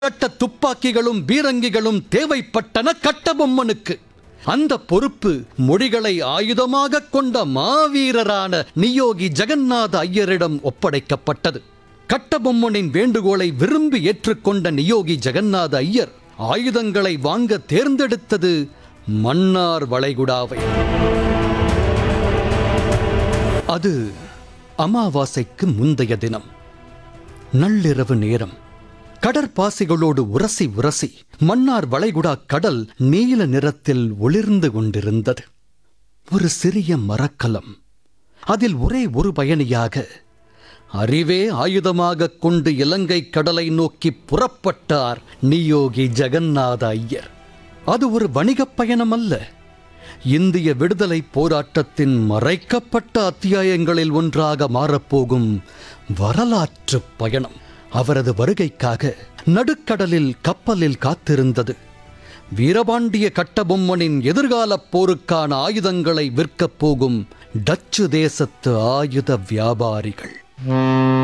கட்ட துப்பாக்கிகளும் பீரங்கிகளும் தேவைப்பட்டன கட்டபொம்மனுக்கு. அந்த பொறுப்பு மொழிகளை ஆயுதமாக கொண்ட மாவீரரான நியோகி ஜெகநாத ஐயரிடம் ஒப்படைக்கப்பட்டது. கட்டபொம்மனின் வேண்டுகோளை விரும்பி ஏற்றுக்கொண்ட நியோகி ஜெகநாத ஐயர் ஆயுதங்களை வாங்க தேர்ந்தெடுத்தது மன்னார் வளைகுடாவை. அது அமாவாசைக்கு முந்தைய தினம். நள்ளிரவு நேரம். கடற்பாசிகளோடு உரசி உரசி மன்னார் வளைகுடா கடல் நீல நிறத்தில் ஒளிர்ந்து கொண்டிருந்தது. ஒரு சிறிய மரக்கலம். அதில் ஒரே ஒரு பயணியாக அறிவே ஆயுதமாக கொண்டு இலங்கை கடலை நோக்கி புறப்பட்டார் நியோகி ஜெகநாத ஐயர். அது ஒரு வணிகப் பயணம் அல்ல. இந்திய விடுதலை போராட்டத்தின் மறைக்கப்பட்ட அத்தியாயங்களில் ஒன்றாக மாறப்போகும் வரலாற்று பயணம். அவரது வருகைக்காக நடுக்கடலில் கப்பலில் காத்திருந்தது வீரபாண்டிய கட்டபொம்மனின் எதிர்கால போருக்கான ஆயுதங்களை விற்கப் போகும் டச்சு தேசத்து ஆயுத வியாபாரிகள்.